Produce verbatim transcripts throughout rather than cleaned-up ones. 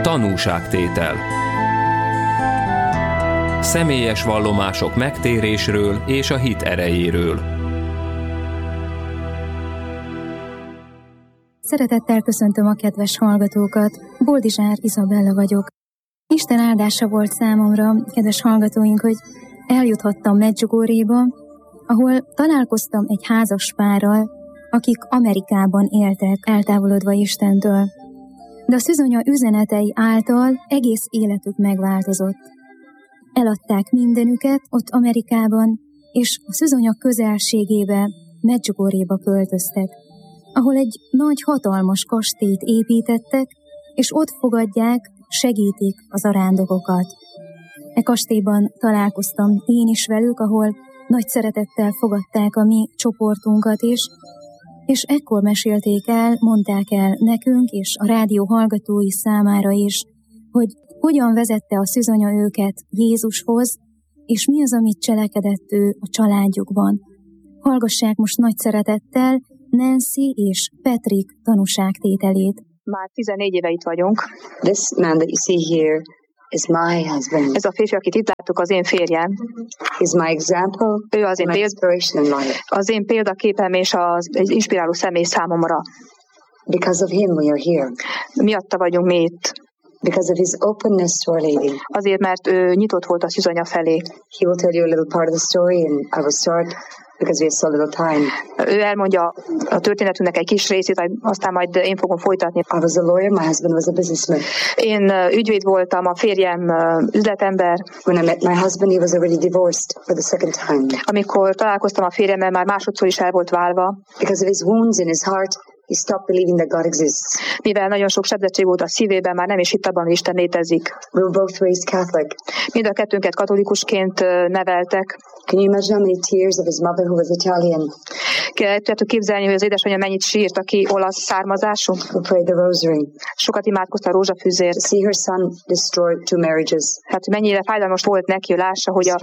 Tanúságtétel. Személyes vallomások megtérésről és a hit erejéről. Szeretettel köszöntöm a kedves hallgatókat, Boldizsár Izabella vagyok. Isten áldása volt számomra, kedves hallgatóink, hogy eljuthattam Medjugorjéba, ahol találkoztam egy házas párral, akik Amerikában éltek, eltávolodva Istentől. De a szűzonya üzenetei által egész életük megváltozott. Eladták mindenüket ott Amerikában, és a szűzonya közelségébe, Medjugorjéba költöztek, ahol egy nagy, hatalmas kastélyt építettek, és ott fogadják, segítik az arándokokat. E kastélyban találkoztam én is velük, ahol nagy szeretettel fogadták a mi csoportunkat is, és ekkor mesélték el, mondták el nekünk és a rádió hallgatói számára is, hogy hogyan vezette a szűzonya őket Jézushoz, és mi az, amit cselekedett ő a családjukban. Hallgassák most nagy szeretettel Nancy és Patrick tanúságtételét. Már tizennégy éve itt vagyunk. This man that you see here is my husband. Ez a férfi, akit itt láttuk, az én férjem. He's my example, ő az én, my péld... inspiration in life. az én példaképem és az egy inspiráló személy számomra. Because of him we are here. Miatta vagyunk mi itt. Because of his openness to Our Lady. Azért, mert ő nyitott volt a szűzonya felé. He will tell you a little part of the story and I will start because we have so little time. Ő elmondja a történetünknek egy kis részét, aztán majd én fogom folytatni. I was a lawyer, my husband was a businessman. Én ügyvéd voltam, a férjem üzletember. When I met my husband, he was already divorced for the second time. Amikor találkoztam a férjemmel, már másodszor is el volt válva. Because of his wounds in his heart, he stopped believing that God exists. Mivel nagyon sok sebzettség volt a szívében, már nem is hitt abban, hogy Isten létezik. We were both raised Catholic. Mind a kettőnket katolikusként neveltek. Can you imagine how many tears of his mother who was Italian? Tudjátok képzelni, hogy az édesanyja mennyit sírt, aki olasz származású? Who prayed the rosary? Sokat imádkozta a rózsafűzért. To see her son destroy two marriages. Hát mennyire fájdalmas volt neki, hogy lássa, hogy a,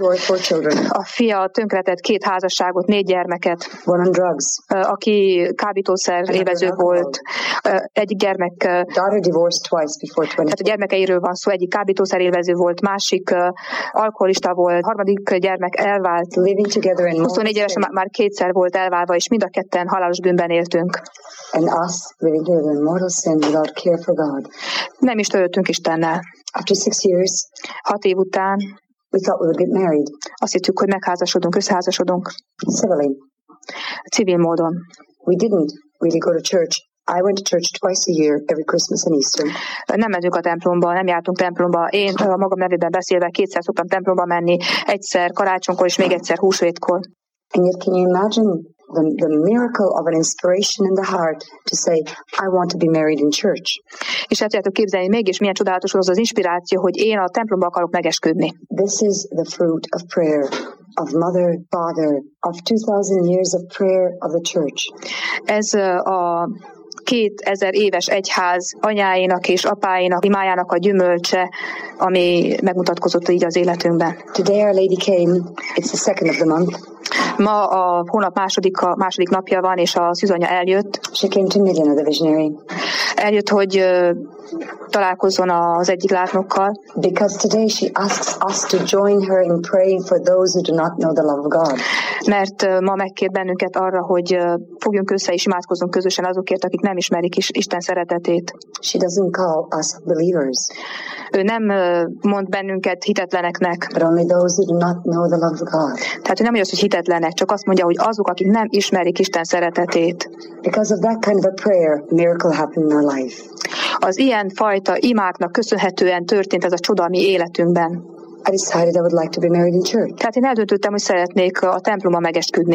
a fia tönkretett két házasságot, négy gyermeket. One on drugs. Aki kábítószer évező volt. Egyik gyermek... Daughter divorced twice before twenty. Tehát a gyermekeiről van szó, egyik kábítószer évező volt, másik alkoholista volt, harmadik gyermek elvált. Living together in huszonnégy évesen már kétszer volt elválva, és mind a ketten halálos bűnben éltünk. And us living together in mortal sin without care for God. Nem is törődtünk Istennel. After six years, hat év után we thought we would get married. Azt hittük, hogy megházasodunk, összeházasodunk. Civilly. Civil módon. We didn't really go to church. I went to church twice a year, every Christmas and Easter. Nem mentünk a templomba, nem jártunk templomba. Én a magam nevében beszélve kétszer szoktam templomba menni, egyszer karácsonykor és még egyszer húsvétkor. And yet can you imagine the, the miracle of an inspiration in the heart to say, I want to be married in church. És el tudjátok képzelni, mégis milyen csodálatos az az inspiráció, hogy én a templomba akarok megesküdni. This is the fruit of prayer, of mother, father, of two thousand years of prayer of the church. Ez a kétezer éves egyház anyáinak és apáinak imájának a gyümölcse, ami megmutatkozott így az életünkben. Today Our Lady came. It's the second of the month. Ma a hónap második, a második napja van, és a szűzonya eljött. She came to meet another visionary. Eljött, hogy uh, találkozzon az egyik látnokkal. Because today she asks us to join her in praying for those who do not know the love of God. Mert uh, ma megkér bennünket arra, hogy uh, fogjunk össze és imádkozzunk közösen azokért, akik nem ismerik is Isten szeretetét. She doesn't call us believers. Ő nem uh, mond bennünket hitetleneknek. But only those who do not know the love of God. Tehát ő nem mondja, hogy hitetlenek, csak azt mondja, hogy azok, akik nem ismerik Isten szeretetét. Because of that kind of a prayer, miracle happened in our life. Az ilyen fajta imáknak köszönhetően történt ez a csoda a mi életünkben. I decided I would like to be married in church. Tehát én eldöntöttem, hogy szeretnék a templomba megesküdni.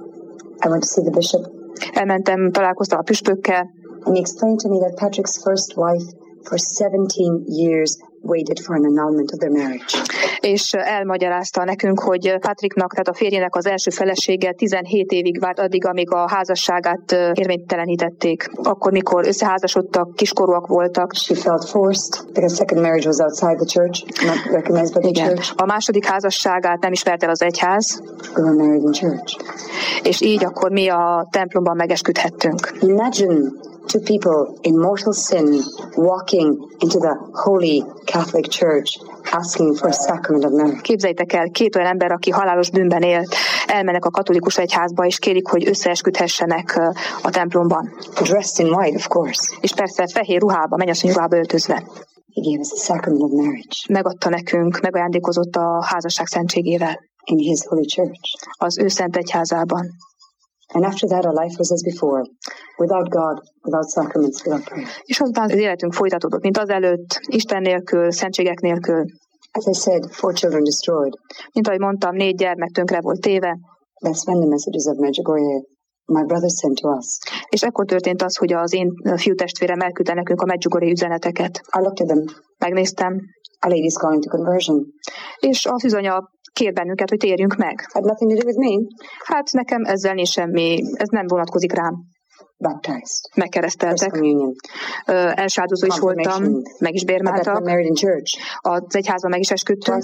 I went to see the bishop. Elmentem, találkoztam a püspökkel. And he explained to me that Patrick's first wife for seventeen years waited for an annulment of their marriage. És elmagyarázta nekünk, hogy Patricknak, tehát a férjének az első felesége tizenhét évig várt addig, amíg a házasságát érvénytelenítették. Akkor, mikor összeházasodtak, kiskorúak voltak. She felt forced because second marriage was outside the church, not recognized by the Igen. church. A második házasságát nem ismert el az egyház. We were married in church. És így akkor mi a templomban megesküdhettünk. Imagine Two people in mortal sin walking into the holy Catholic Church asking for a sacrament of marriage. Képzeljétek el, két olyan ember, aki halálos bűnben élt, elmennek a katolikus egyházba, és kérik, hogy összeesküdhessenek a templomban. Dressed in white, of course. És persze fehér ruhába, mennyasszony ruhába öltözve. He gave us the sacrament of marriage. Megadta nekünk, megajándékozott a házasság szentségével. In his holy church. Az ő szent egyházában. And after that, our life was as before, without God, without sacraments, without prayer. És azután az életünk folytatódott, mint az előtt, Isten nélkül, szentségek nélkül. As I said, four children destroyed. Mint ahogy mondtam, négy gyermek tönkre volt téve. That's when the messages of Medjugorje, my brother sent to us. És ekkor történt az, hogy az én fiútestvérem elküldte nekünk a Medjugorje üzeneteket. I looked at them. Megnéztem. A lady's calling to conversion. És az üzanya kér bennünket, hogy térjünk meg. Had nothing to do with me. Hát nekem ezzel nincs semmi, ez nem vonatkozik rám. Baptized. Megkereszteltek. Első áldozó is voltam, meg is bérmáltak. Az egyházban meg is esküdtünk.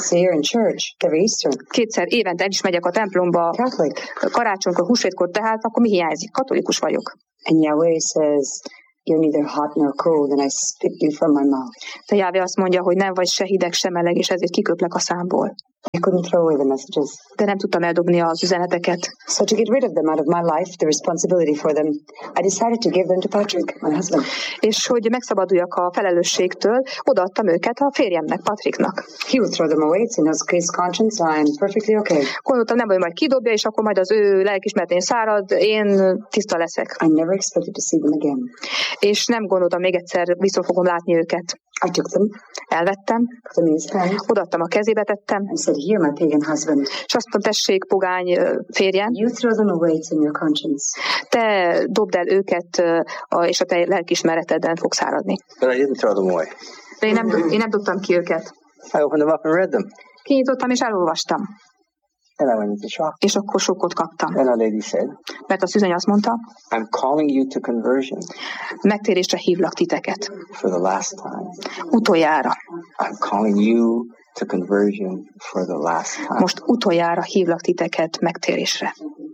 Kétszer évente el is megyek a templomba. Karácsonykor, húsvétkor, tehát akkor mi hiányzik? Katolikus vagyok. And Yahweh says, you're neither hot nor cold, and I spit you from my mouth. De Jahve azt mondja, hogy nem vagy se hideg, se meleg, és ezért kiköplek a számból. I couldn't throw away the messages. De nem tudtam eldobni az üzeneteket. So to get rid of them out of my life, the responsibility for them, I decided to give them to Patrick, my husband. És hogy megszabaduljak a felelősségtől, odaadtam őket a férjemnek, Patricknak. He would throw them away, it's in his conscience, I'm perfectly okay. Gondoltam, nem, hogy majd kidobja, és akkor majd az ő lelkiismeretén szárad, én tiszta leszek. I never expected to see them again. És nem gondoltam, még egyszer vissza fogom látni őket. I took them. Elvettem. Put them in his hand. Odaadtam a kezébe, tettem. And said, here, my pagan husband. És azt mondtam, tessék, pogány férjem. You throw them away, it's in your conscience. Te dobd el őket, és a te lelkiismereteden fogsz áradni. But I didn't throw them away. De én nem, én nem dobtam ki őket. I opened them up and read them. Kinyitottam és elolvastam. And I went into shock. És akkor sokkot kaptam. And a lady said, mert az üzeny azt mondta, I'm calling you to conversion. Megtérésre hívlak titeket. For the last time. Utoljára. I'm calling you to conversion for the last time. Most utoljára hívlak titeket megtérésre.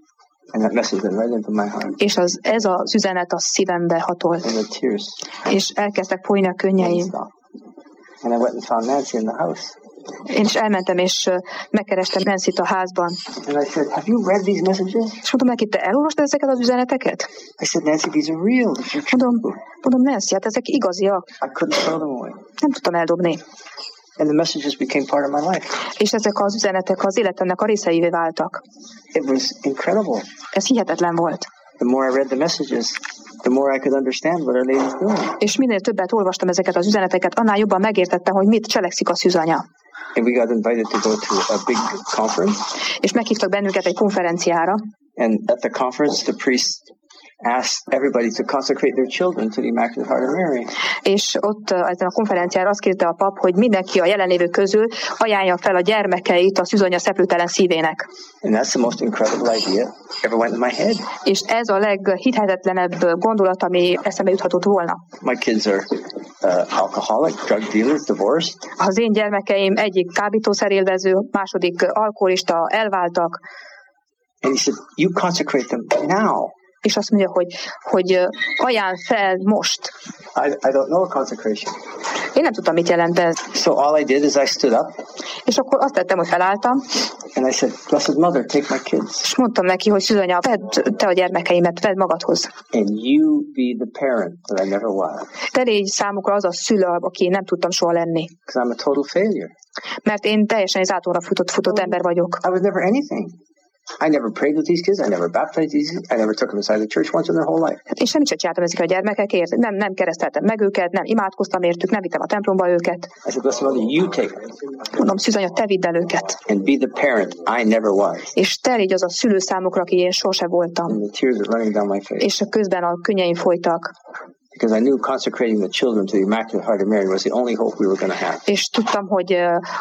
And that message went right into my heart. És az, ez az üzenet a szívembe hatolt. And the tears. És elkezdtek folyni a könnyeim. And I went and found Nancy in the house. Én is elmentem, és megkerestem Nancy-t a házban. And I said, have you read these messages? És mondom neki, te elolvastad ezeket az üzeneteket? I said, Nancy, these are real. Mondom, mondom, Nancy, hát ezek igaziak. I couldn't throw them away. Nem tudtam eldobni. And the messages became part of my life. És ezek az üzenetek az életemnek a részeivé váltak. It was incredible. Ez hihetetlen volt. The more I read the messages, the more I could understand what our lady is doing. És minél többet olvastam ezeket az üzeneteket, annál jobban megértettem, hogy mit cselekszik a szűzanya. And we got invited to go to a big conference. És meghívtak bennünket egy konferenciára. And at the conference, the priest asked everybody to consecrate their children to the Immaculate Heart of Mary. És ott ezen a konferenciára azt kérte a pap, hogy mindenki a jelenlévő közül ajánlja fel a gyermekeit a szűzanya szeplőtelen szívének. And that's the most incredible idea ever went in my head. És ez a leghihetetlenebb gondolat, ami eszembe juthatott volna. My kids are uh, alcoholic, drug dealers, divorced. Az én gyermekeim egyik kábítószerélvező, második alkoholista, elváltak. And he said, you consecrate them now. És azt mondja, hogy, hogy ajánl fel most. I, I don't know a consecration. Én nem tudtam, mit jelent ez. So all I did is I stood up. És akkor azt tettem, hogy felálltam. And I said, Blessed Mother, take my kids. És mondtam neki, hogy szűzanya, vedd te a gyermekeimet, vedd magadhoz. And you be the parent that I never was. Te légy számukra az a szülő, aki nem tudtam soha lenni. Because I'm a total failure. Mert én teljesen az átóra futott, futott ember vagyok. I was never anything. I never prayed with these kids. I never baptized these kids. I never took them inside the church once in their whole life. És semmit sem csináltam ezekkel a gyermekekért. Nem, nem kereszteltem meg őket, nem imádkoztam értük, nem vittem a templomba őket. I said, Blessed Mother, you take them. Mondom, szűzanya, te vidd el őket. And be the parent I never was. És te légy az a szülő számukra, aki én sose voltam. And the tears are running down my face. És közben a könnyeim folytak. Because I knew consecrating the children to the Immaculate Heart of Mary was the only hope we were going to have. És tudtam, hogy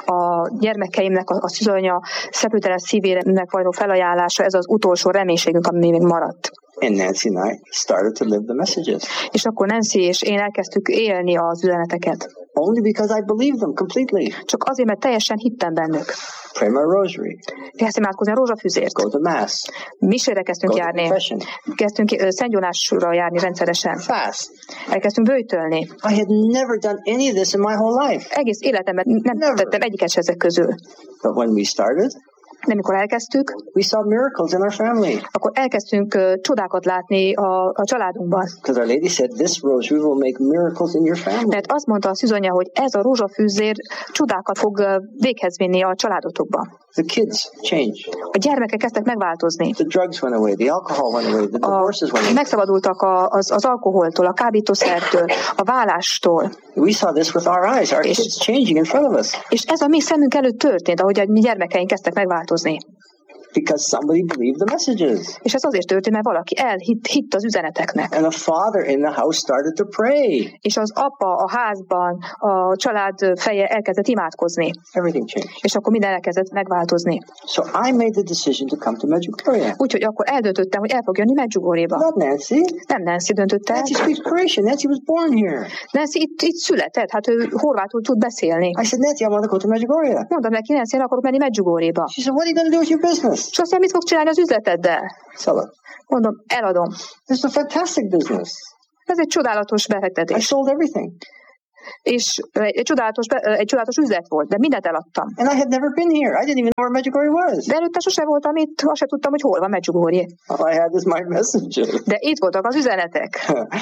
a gyermekeimnek, a szűzanya szeplőtelen szívének való felajánlása, ez az utolsó reménységünk, ami még maradt. And Nancy and I started to live the messages. És akkor Nancy és én elkezdtük élni az üzeneteket. only because I believe them completely. Csak azért, mert teljesen hittem bennük. Pray my rosary. Kezdtem imádkozni a rózsafűzért. Go to mass. Misére kezdtünk Go járni. Kezdtünk uh, Szent Jónásra járni rendszeresen. Fast. Elkezdtünk bőjtölni. I had never done any of this in my whole life. Egész életemben nem never. tettem egyiket se ezek közül. But when we started, de mikor elkezdtük, we saw miracles in our family. Akkor elkezdtünk uh, csodákat látni a, a családunkban. Because our lady said, this rosary will make miracles in your family. Mert azt mondta a szűzonya, hogy ez a rózsafűzér csodákat fog uh, véghez vinni a családotokba. The kids changed. A gyermekek kezdtek megváltozni. The drugs went away, the alcohol went away, the divorces went away. Megszabadultak a, az, az alkoholtól, a kábítószertől, a vállástól. We saw this with our eyes, our és, kids changing in front of us. És ez a mi szemünk előtt történt, ahogy a mi gyermekeink kezdtek megváltozni. Because somebody believed the messages. És ez azért történt, mert valaki elhitt hitt az üzeneteknek. And a father in the house started to pray. És az apa a házban, a család feje elkezdett imádkozni. Everything changed. És akkor minden elkezdett megváltozni. So I made the decision to come to Medjugorje. Úgyhogy akkor eldöntöttem, hogy el fog jönni Medjugorjéba. Not Nancy. Nem Nancy döntötte. Nancy speaks Croatian. Nancy was born here. Nancy itt, itt született, hát ő horvátul tud beszélni. I said, Nancy, I want to go to Medjugorje. Mondtam neki, Nancy, én akarok menni Medjugorjéba. She said, what are you going to do with your business? És azt mondja, mit fog csinálni az üzleteddel? Sell it. Mondom, eladom. This is a fantastic business. Ez egy csodálatos befektetés. I sold everything. És egy csodálatos, egy csodálatos üzlet volt, de mindent eladtam. And I had never been here. I didn't even know where Medjugorje was. De előtte sosem voltam itt, azt sem tudtam, hogy hol van Medjugorje. All I had is my messages. De itt voltak az üzenetek.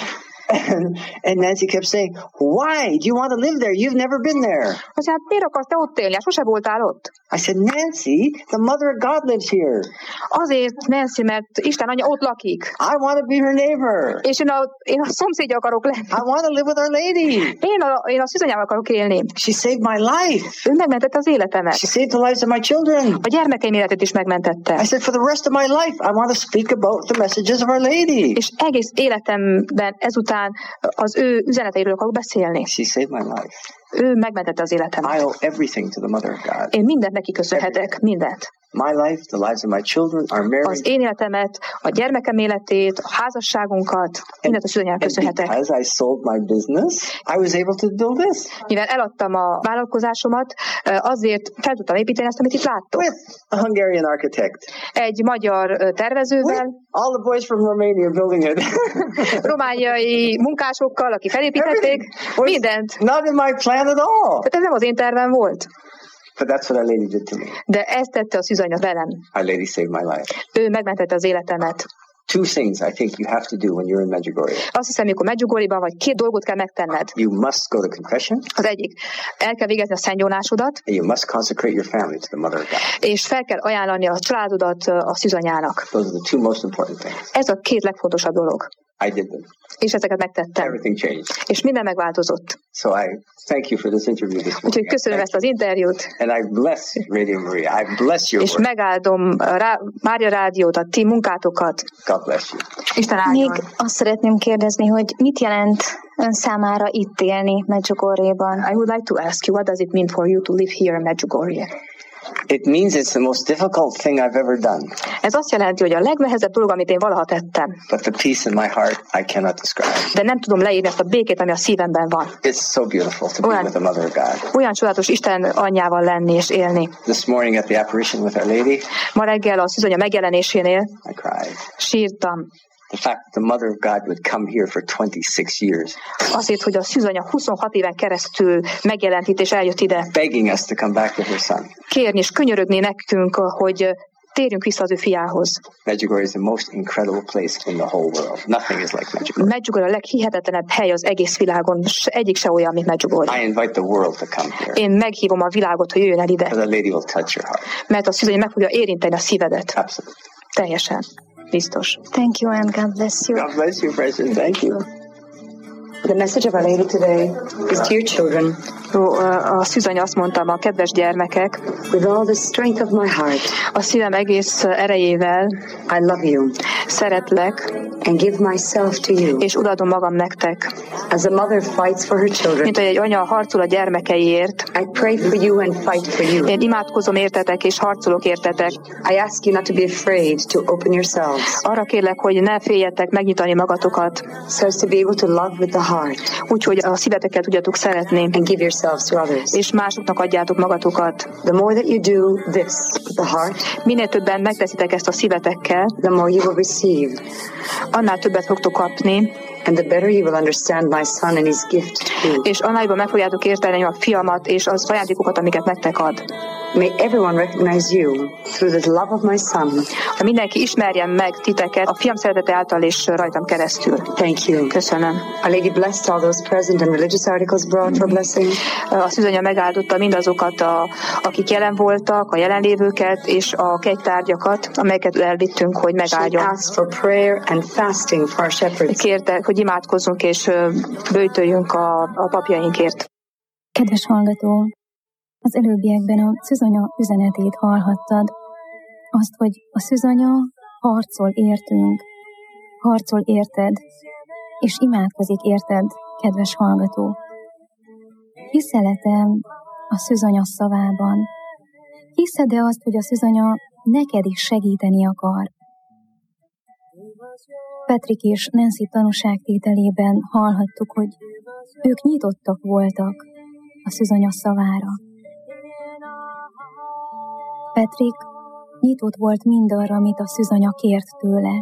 And, and Nancy kept saying, why do you want to live there? You've never been there. Azt hát miért akarsz te ott élni? Sose voltál ott. I said, Nancy, the mother of God lives here. Azért, Nancy, mert Isten anyja ott lakik. I want to be her neighbor. És én a, én a szomszédja akarok lenni. I want to live with our lady. Én a, én a szűzanyával akarok élni. She saved my life. Ő megmentette az életemet. She saved the lives of my children. A gyermekeim életét is megmentette. I said, for the rest of my life, I want to speak about the messages of our lady. És egész életemben ezután az ő üzeneteiről akarok beszélni. She saved my life. Ő megmentette az életemet. I owe everything to the Mother of God. Én mindent neki köszönhetek, mindent. My life, the lives of my children, our marriage. Az én életemet, a gyermekem életét, a házasságunkat, mindent a szűzanyának köszönhetek. As I sold my business, I was able to build this. Mivel eladtam a vállalkozásomat, azért fel tudtam építeni ezt, amit itt láttok. With a Hungarian architect. Egy magyar tervezővel. With all the boys from Romania building it. Romániai munkásokkal, akik felépítették. Mindent. Not in my plan at all. Tehát ez nem az én tervem volt. But that's what our lady did to me. De ezt tette a szűzanya velem. Our lady saved my life. Ő megmentette az életemet. Two things I think you have to do when you're in Medjugorje. Azt hiszem, amikor Medjugorjéban vagy, két dolgot kell megtenned. You must go to confession. Az egyik, el kell végezni a szentgyónásodat. And you must consecrate your family to the Mother of God. És fel kell ajánlani a családodat a szűzanyának. Those are the two most important things. Ez a két legfontosabb dolog. I did them. És ezeket megtettem. Everything changed. És minden megváltozott. So I thank you for this interview this morning. Úgyhogy köszönöm ezt az interjút. And I bless Radio Maria. I bless your És work. megáldom Rá- Mária Rádiót, a ti munkátokat. God bless you. Isten áldjon. Még azt szeretném kérdezni, hogy mit jelent ön számára itt élni Medjugorjéban? I would like to ask you, what does it mean for you to live here in Medjugorje? It means it's the most difficult thing I've ever done. Ez azt jelenti, hogy a legnehezebb dolog, amit én valaha tettem. But the peace in my heart I cannot describe. De nem tudom leírni ezt a békét, ami a szívemben van. It's so beautiful to be Olyan, with the Mother of God. olyan csodálatos Isten anyjával lenni és élni. This morning at the apparition with Our Lady, Ma reggel a szűzanya megjelenésénél I cried. sírtam. The fact that the Mother of God would come here for twenty-six years, Azért, hogy a szűzanya huszonhat éven keresztül megjelent itt és eljött ide. begging us to come back to her son. Kérni és könyörögni nekünk, hogy térjünk vissza az ő fiához. Medjugorje is the most incredible place in the whole world. Nothing is like Medjugorje. Medjugorje a leghihetetlenebb hely az egész világon. Egyik se olyan, mint Medjugorje. I invite the world to come here. Én meghívom a világot, hogy jöjjön el ide. The Lady will touch your heart. Mert a szűzanya meg fogja érinteni a szívedet. Absolutely. Teljesen. Biztos. Thank you and God bless you. God bless you, precious. Thank you. The message of Our Lady today is to your children. A szűzanya azt mondta, a kedves gyermekek, With all the strength of my heart, a szívem egész erejével I love you szeretlek, and give myself to you. és odaadom magam nektek. As a mother fights for her children, Mint hogy egy anya harcol a gyermekeiért, I pray for you and fight for you. én imádkozom értetek, és harcolok értetek. I ask you not to be afraid to open yourselves, Arra kérlek, hogy ne féljetek megnyitani magatokat, so as to be able to love with the heart. heart. Úgyhogy a szívetekkel tudjátok szeretni. And give yourselves to others. És másoknak adjátok magatokat. The more that you do this with the heart, minél többen megteszitek ezt a szívetekkel, the more you will receive. Annál többet fogtok kapni. And the better you will understand my son and his gift to you. És annál jobban meg fogjátok érteni a fiamat és az ajándékokat, amiket nektek ad. May everyone recognize you through the love of my son. Ha mindenki ismerjen meg titeket a fiam szeretete által és rajtam keresztül. Thank you. Köszönöm. Our Lady blessed all those present and religious articles brought for blessing. A szűzanya megáldotta mindazokat, a, akik jelen voltak, a jelenlévőket és a kegytárgyakat, amelyeket elvittünk, hogy megáldjon. She asked for prayer and fasting for our shepherds. Kérte, hogy imádkozzunk és böjtöljünk a, a papjainkért. Kedves hallgató, az előbbiekben a szűzanya üzenetét hallhattad. Azt, hogy a szűzanya harcol értünk, harcol érted, és imádkozik érted, kedves hallgató. Hiszel-e a szűzanya szavában? Hiszed-e azt, hogy a szűzanya neked is segíteni akar? Patrick és Nancy tanúságtételében hallhattuk, hogy ők nyitottak voltak a szűzanya szavára. Patrick nyitott volt mindarra, amit a szűzanya kért tőle.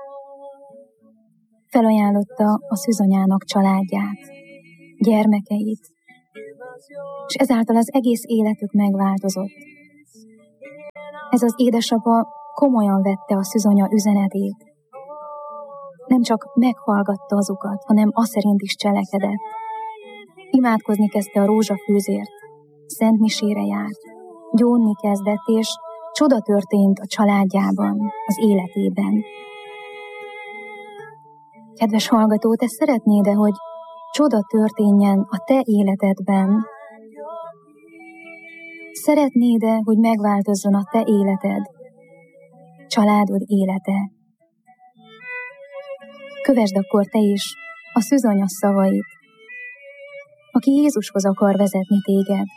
Felajánlotta a szűzanyának családját, gyermekeit, és ezáltal az egész életük megváltozott. Ez az édesapa komolyan vette a szűzanya üzenetét. Nem csak meghallgatta azokat, hanem azt szerint is cselekedett. Imádkozni kezdte a rózsafűzért, szent misére járt, gyónni kezdett, és csoda történt a családjában, az életében. Kedves hallgató, te szeretnéd-e, hogy csoda történjen a te életedben? Szeretnéd-e, hogy megváltozzon a te életed, családod élete? Kövesd akkor te is a szűzanya szavait, aki Jézushoz akar vezetni téged,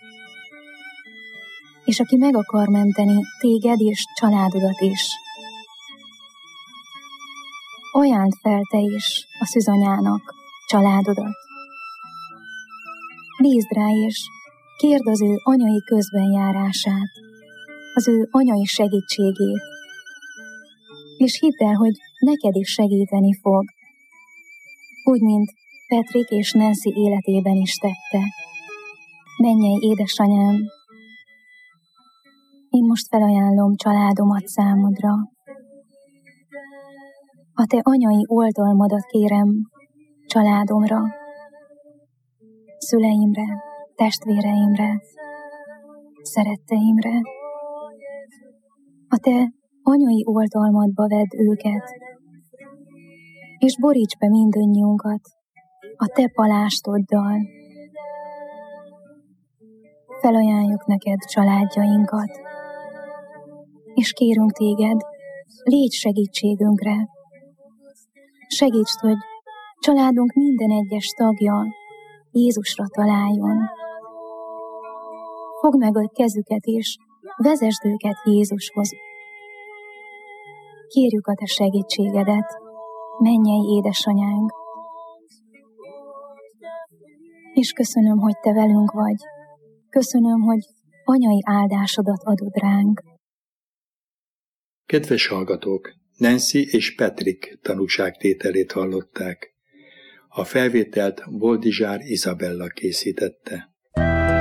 és aki meg akar menteni téged és családodat is. Ajánd fel te is a szűzanyának családodat. Bízd rá és kérd az ő anyai közbenjárását, az ő anyai segítségét, és hidd el, hogy neked is segíteni fog, úgy, mint Patrick és Nancy életében is tette. Mennyei édesanyám, én most felajánlom családomat számodra. A te anyai oltalmadat kérem családomra, szüleimre, testvéreimre, szeretteimre. A te anyai oltalmadba vedd őket, és boríts be mindannyiunkat a te palástoddal. Felajánljuk neked családjainkat, és kérünk téged, légy segítségünkre. Segítsd, hogy családunk minden egyes tagja Jézusra találjon. Fogd meg a kezüket, és vezesd őket Jézushoz. Kérjük a te segítségedet, mennyei édesanyánk. És köszönöm, hogy te velünk vagy. Köszönöm, hogy anyai áldásodat adod ránk. Kedves hallgatók, Nancy és Patrick tanúságtételét hallották. A felvételt Boldizsár Izabella készítette.